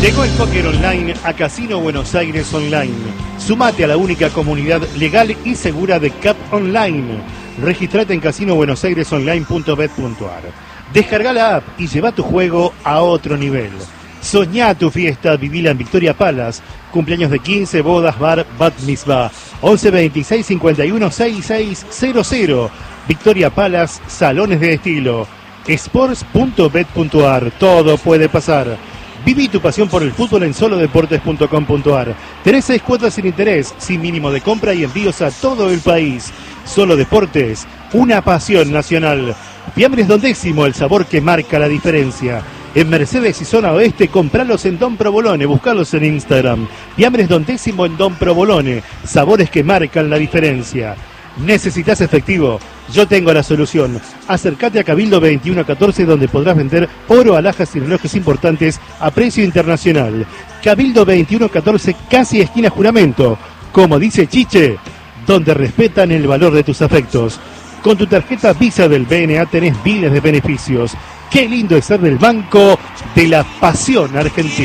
Llegó el póker online a Casino Buenos Aires Online. Sumate a la única comunidad legal y segura de CAP Online. Registrate en casinobuenosairesonline.bet.ar. Descarga la app y lleva tu juego a otro nivel. Soñá tu fiesta, vivila en Victoria Palace. Cumpleaños de 15, bodas, bar, bat mitzvah. 11 26 51 6600. Victoria Palace, salones de estilo. Sports.bet.ar. Todo puede pasar. Viví tu pasión por el fútbol en solodeportes.com.ar. Tenés 6 cuotas sin interés, sin mínimo de compra y envíos a todo el país. Solo Deportes, una pasión nacional. Fiambres Don Décimo, el sabor que marca la diferencia. En Mercedes y Zona Oeste, compralos en Don Provolone, buscalos en Instagram. Fiambres Don Décimo en Don Provolone, sabores que marcan la diferencia. ¿Necesitas efectivo? Yo tengo la solución. Acércate a Cabildo 2114, donde podrás vender oro, alhajas y relojes importantes a precio internacional. Cabildo 2114, casi esquina Juramento. Como dice Chiche, donde respetan el valor de tus afectos. Con tu tarjeta Visa del BNA tenés miles de beneficios. Qué lindo es ser del Banco de la Pasión Argentina.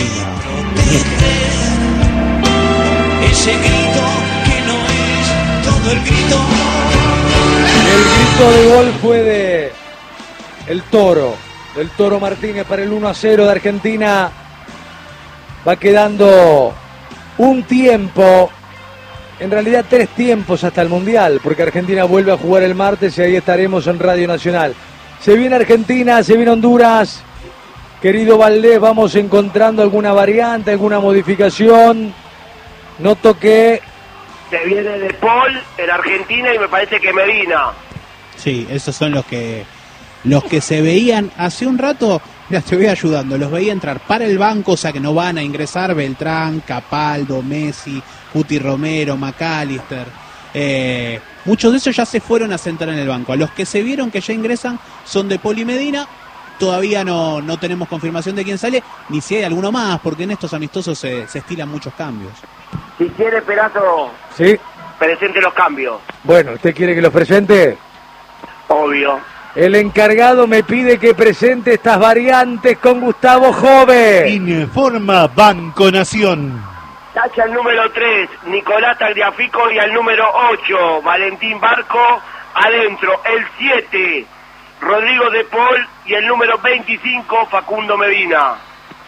Ese grito que no es todo el grito. El grito de gol fue de el Toro, del Toro Martínez para el 1-0 de Argentina. Va quedando un tiempo, en realidad 3 tiempos hasta el Mundial, porque Argentina vuelve a jugar el martes y ahí estaremos en Radio Nacional. Se viene Argentina, se viene Honduras. Querido Valdés, vamos encontrando alguna variante, alguna modificación. Noto que se viene De Paul en Argentina y me parece que Medina. Sí, esos son los que se veían hace un rato. Mira, te voy ayudando. Los veía entrar para el banco, o sea que no van a ingresar Beltrán, Capaldo, Messi, Cuti Romero, McAllister. Muchos de esos ya se fueron a sentar en el banco. A los que se vieron que ya ingresan son De Paul y Medina. Todavía no tenemos confirmación de quién sale, ni si hay alguno más, porque en estos amistosos se estilan muchos cambios. Si quiere, Perazo, sí, presente los cambios. Bueno, ¿usted quiere que los presente? Obvio. El encargado me pide que presente estas variantes con Gustavo Jove. Informa Banco Nación. Tacha el número 3, Nicolás Tagliafico, y al número 8, Valentín Barco. Adentro, el 7, Rodrigo De Paul, y el número 25, Facundo Medina.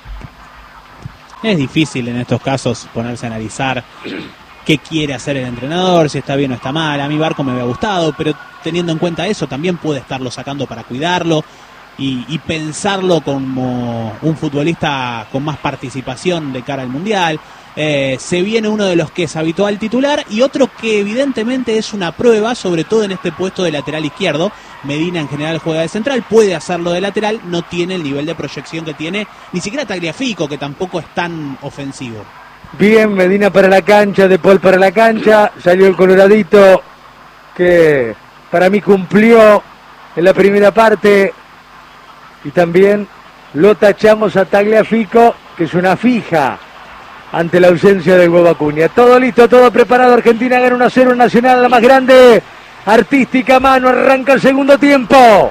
Es difícil en estos casos ponerse a analizar qué quiere hacer el entrenador, si está bien o está mal. A mí Barco me había gustado, pero teniendo en cuenta eso también puede estarlo sacando para cuidarlo y pensarlo como un futbolista con más participación de cara al Mundial. Se viene uno de los que es habitual titular y otro que evidentemente es una prueba, sobre todo en este puesto de lateral izquierdo. Medina en general juega de central, puede hacerlo de lateral, no tiene el nivel de proyección que tiene ni siquiera Tagliafico, que tampoco es tan ofensivo. Bien, Medina para la cancha, De Paul para la cancha, salió el coloradito que para mí cumplió en la primera parte y también lo tachamos a Tagliafico, que es una fija ante la ausencia del Huevo Acuña. Todo listo, todo preparado. Argentina gana 1-0 en Nacional, la más grande. Artística mano, arranca el segundo tiempo.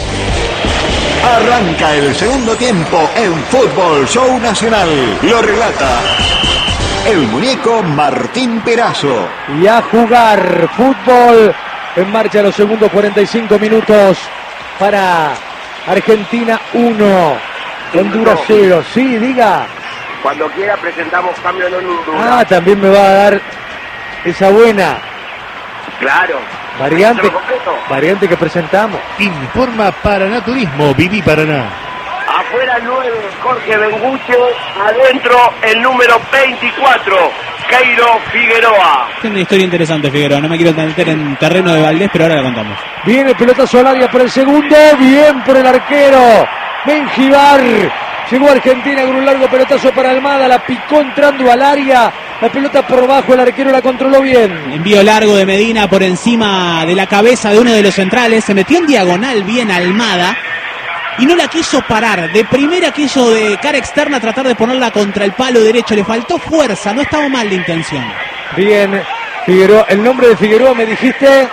Arranca el segundo tiempo en Fútbol Show Nacional. Lo relata el muñeco Martín Perazo. Y a jugar fútbol. En marcha los segundos 45 minutos para Argentina 1, Honduras 0. Sí, diga. Cuando quiera presentamos cambio en Honduras. También me va a dar esa buena Claro. variante que presentamos. Informa Paraná Turismo, Viví Paraná. Afuera el 9, Jorge Benguche. Adentro el número 24, Keiro Figueroa. Tiene una historia interesante Figueroa, no me quiero meter en terreno de Valdés, pero ahora la contamos. Viene el pelotazo al área por el segundo, bien por el arquero Mengibar. Llegó Argentina con un largo pelotazo para Almada, la picó entrando al área, la pelota por bajo, el arquero la controló bien. Envío largo de Medina por encima de la cabeza de uno de los centrales, se metió en diagonal bien Almada y no la quiso parar. De primera quiso de cara externa tratar de ponerla contra el palo derecho, le faltó fuerza, no estaba mal de intención. Bien, Figueroa, el nombre de Figueroa me dijiste.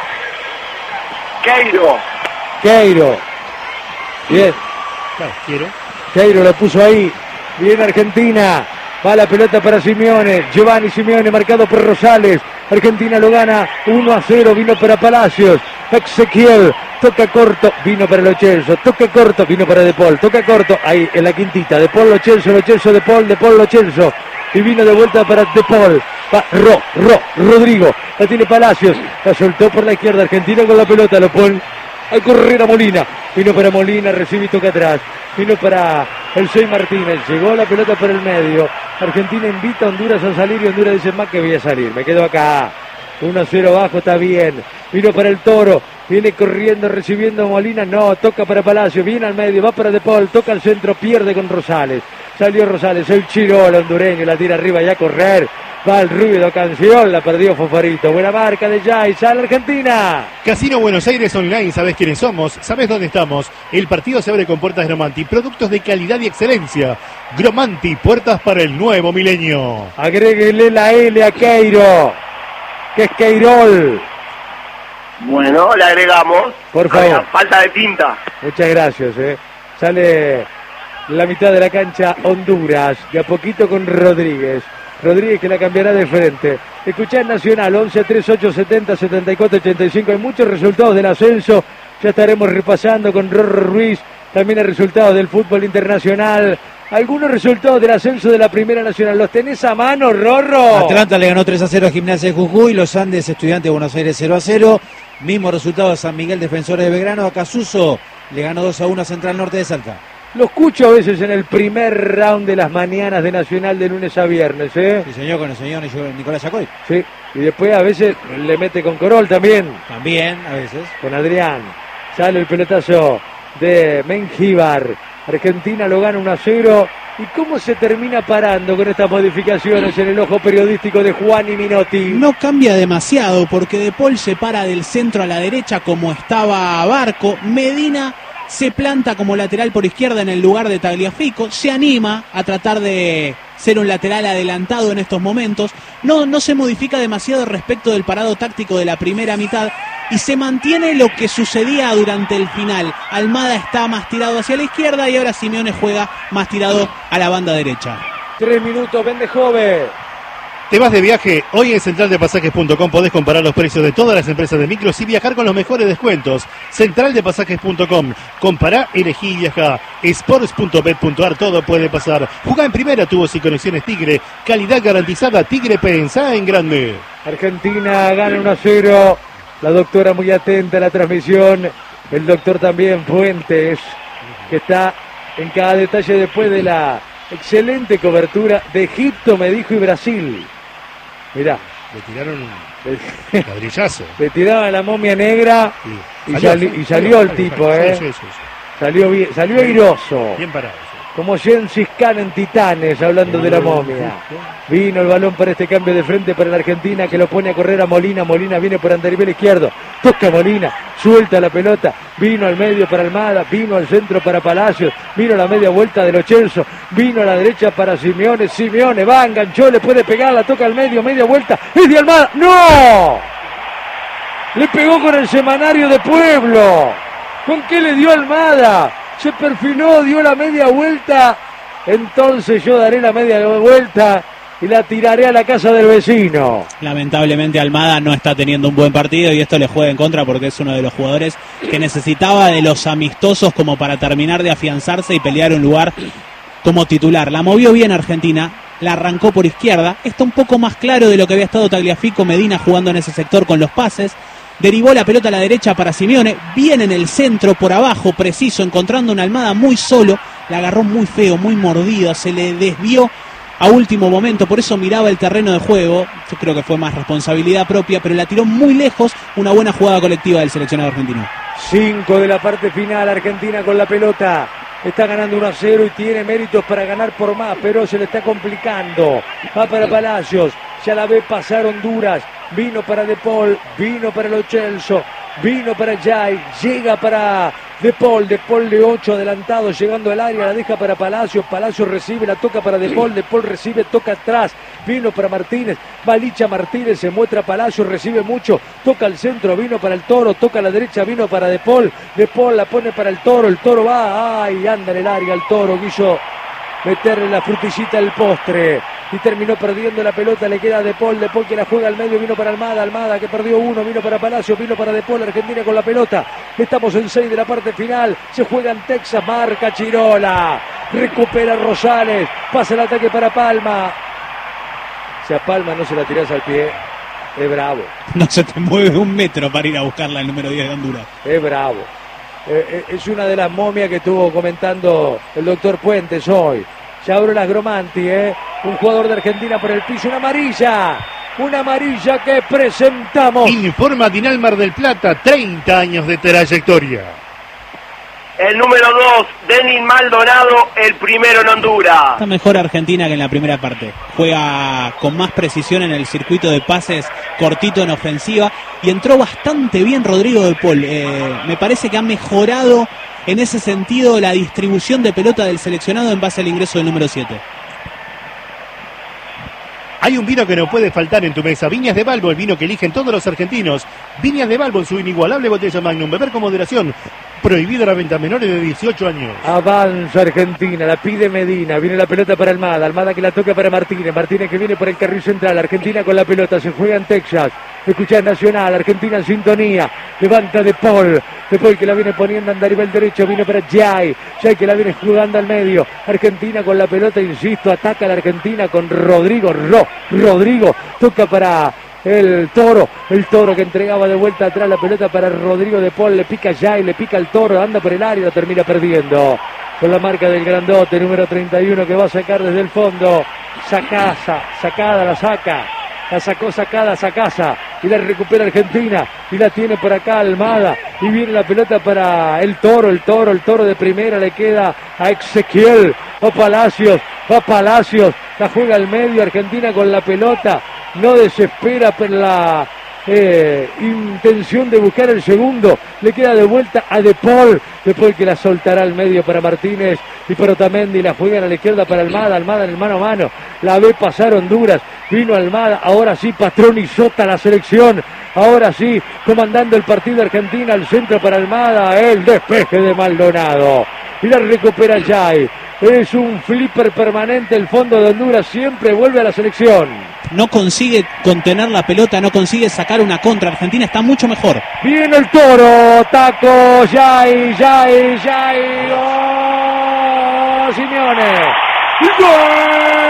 Keiro. Bien. Claro, quiero. Keiro lo puso ahí. Bien Argentina. Va la pelota para Simeone. Giovanni Simeone marcado por Rosales. Argentina lo gana 1-0. Vino para Palacios. Ezequiel toca corto. Vino para Lo Celso. Toca corto. Vino para De Paul. Toca corto. Ahí en la quintita. De Paul Lo Celso. Lo Celso De Paul. De Paul Lo Celso. Y vino de vuelta para De Paul. Va Rodrigo. La tiene Palacios. La soltó por la izquierda. Argentina con la pelota. Lo pone a correr a Molina. Vino para Molina. Recibe y toca atrás. Vino para el Sey Martínez. Llegó la pelota por el medio. Argentina invita a Honduras a salir y Honduras dice: más que voy a salir. Me quedo acá. 1-0 abajo, está bien. Vino para el Toro. Viene corriendo, recibiendo Molina. No, toca para Palacio. Viene al medio, va para De Paul. Toca al centro, pierde con Rosales. Salió Rosales, el Chirola hondureño. La tira arriba y a correr. Va el ruido, canción. La perdió Fofarito. Buena marca de Jai. Sale Argentina. Casino Buenos Aires Online. ¿Sabés quiénes somos? ¿Sabés dónde estamos? El partido se abre con puertas Gromanti. Productos de calidad y excelencia. Gromanti, puertas para el nuevo milenio. Agréguele la L a Queiro, que es Queirol. Bueno, le agregamos. Por favor. Falta de tinta. Muchas gracias. Sale la mitad de la cancha Honduras. De a poquito con Rodríguez. Rodríguez que la cambiará de frente. Escuchá en Nacional 11 38 70 74 85. Hay muchos resultados del ascenso. Ya estaremos repasando con Rorro Ruiz. También el resultado del fútbol internacional. Algunos resultados del ascenso de la Primera Nacional. ¿Los tenés a mano, Rorro? Atlanta le ganó 3-0 a Gimnasia de Jujuy. Los Andes Estudiantes de Buenos Aires 0-0. Mismo resultado a San Miguel Defensores de Belgrano. A Casuso le ganó 2-1 a Central Norte de Salta. Lo escucho a veces en el primer round de las mañanas de Nacional de lunes a viernes, ¿eh? Sí, señor, con el señor Nicolás Yacoy. Sí, y después a veces le mete con Corol también. También, a veces. Con Adrián. Sale el pelotazo de Mengíbar. Argentina lo gana 1-0. ¿Y cómo se termina parando con estas modificaciones en el ojo periodístico de Juan y Minotti? No cambia demasiado porque De Paul se para del centro a la derecha como estaba Barco. Medina se planta como lateral por izquierda en el lugar de Tagliafico. Se anima a tratar de ser un lateral adelantado en estos momentos. No se modifica demasiado respecto del parado táctico de la primera mitad. Y se mantiene lo que sucedía durante el final. Almada está más tirado hacia la izquierda y ahora Simeone juega más tirado a la banda derecha. 3 minutos, vende joven. ¿Te vas de viaje? Hoy en centraldepasajes.com podés comparar los precios de todas las empresas de micros y viajar con los mejores descuentos. Centraldepasajes.com. Compará, elegí y viajá. Sports.bet.ar, todo puede pasar. Jugá en primera, tubos y conexiones Tigre. Calidad garantizada, Tigre, pensá en grande. Argentina gana 1-0. La doctora muy atenta a la transmisión. El doctor también, Fuentes, que está en cada detalle después de la excelente cobertura de Egipto, me dijo, y Brasil. Mirá. Le tiraron un ladrillazo. Le tiraban la momia negra y salió el tipo, ¿eh? Sí. Salió bien, salió airoso. Bien parado. Como Gengis Khan en Titanes, hablando de la momia. Vino el balón para este cambio de frente para la Argentina, que lo pone a correr a Molina. Molina viene por andarivel izquierdo. Toca Molina, suelta la pelota. Vino al medio para Almada, vino al centro para Palacios. Vino a la media vuelta de Lo Celso. Vino a la derecha para Simeone. Simeone va, enganchó, le puede pegar, la toca al medio, media vuelta. ¡Es de Almada! ¡No! Le pegó con el semanario de Pueblo. ¿Con qué le dio Almada? Se perfiló, dio la media vuelta. Entonces yo daré la media vuelta y la tiraré a la casa del vecino. Lamentablemente Almada no está teniendo un buen partido y esto le juega en contra porque es uno de los jugadores que necesitaba de los amistosos como para terminar de afianzarse y pelear un lugar como titular. La movió bien Argentina, la arrancó por izquierda. Está un poco más claro de lo que había estado Tagliafico, Medina jugando en ese sector con los pases. Derivó la pelota a la derecha para Simeone, viene en el centro por abajo, preciso, encontrando una Almada muy solo, la agarró muy feo, muy mordida, se le desvió a último momento, por eso miraba el terreno de juego. Yo creo que fue más responsabilidad propia, pero la tiró muy lejos. Una buena jugada colectiva del seleccionado argentino. 5 de la parte final, Argentina con la pelota. Está ganando 1-0 y tiene méritos para ganar por más, pero se le está complicando. Va para Palacios, ya la ve pasar Honduras. Vino para De Paul, vino para Lo Celso, vino para Jai, llega para De Paul de 8 adelantado, llegando al área, la deja para Palacios, Palacios recibe, la toca para De Paul recibe, toca atrás, vino para Martínez, va Licha Martínez, se muestra Palacios, recibe mucho, toca al centro, vino para el Toro, toca a la derecha, vino para De Paul la pone para el Toro va, ay, anda en el área el Toro, meterle la frutillita al postre. Y terminó perdiendo la pelota, le queda a De Paul que la juega al medio, vino para Almada que perdió uno, vino para Palacio, vino para De Paul, Argentina con la pelota. Estamos en 6 de la parte final, se juega en Texas, marca Chirola, recupera Rosales, pasa el ataque para Palma. Si a Palma no se la tirás al pie, es bravo. No se te mueve un metro para ir a buscarla el número 10 de Honduras. Es bravo. Es una de las momias que estuvo comentando el doctor Puentes hoy. Ya abro las Gromanti, un jugador de Argentina por el piso, una amarilla que presentamos. Informa Dinal Mar del Plata, 30 años de trayectoria. El número 2, Denis Maldonado, el primero en Honduras. Está mejor Argentina que en la primera parte. Juega con más precisión en el circuito de pases, cortito en ofensiva, y entró bastante bien Rodrigo De Paul. Me parece que ha mejorado en ese sentido la distribución de pelota del seleccionado en base al ingreso del número 7. Hay un vino que no puede faltar en tu mesa. Viñas de Balbo, el vino que eligen todos los argentinos. Viñas de Balbo en su inigualable botella Magnum. Beber con moderación. Prohibida la venta a menores de 18 años. Avanza Argentina, la pide Medina. Viene la pelota para Almada que la toca para Martínez que viene por el carril central. Argentina con la pelota, se juega en Texas. Escuchá Nacional, Argentina en sintonía. Levanta De Paul que la viene poniendo a nivel derecho. Viene para Jai que la viene jugando al medio. Argentina con la pelota, insisto, ataca a la Argentina con Rodrigo. Rodrigo toca para el Toro que entregaba de vuelta atrás la pelota para Rodrigo De Paul, le pica Jai, le pica el Toro, anda por el área, lo termina perdiendo. Con la marca del grandote, número 31, que va a sacar desde el fondo. Sacada, la saca. La sacó Sacasa y la recupera Argentina y la tiene por acá Almada y viene la pelota para el Toro de primera, le queda a Ezequiel, va Palacios, la juega al medio, Argentina con la pelota, no desespera por la intención de buscar el segundo, le queda de vuelta a De Paul que la soltará al medio para Martínez y para Otamendi, la juegan a la izquierda para Almada en el mano a mano, la ve pasar Honduras, vino Almada, ahora sí patronizota la selección, ahora sí comandando el partido Argentina, al centro para Almada, el despeje de Maldonado y la recupera Jai. Es un flipper permanente el fondo de Honduras, siempre vuelve a la selección. No consigue contener la pelota, no consigue sacar una contra. Argentina está mucho mejor. Viene el Toro, taco, Jai, ¡oh, Simeone! ¡Gol!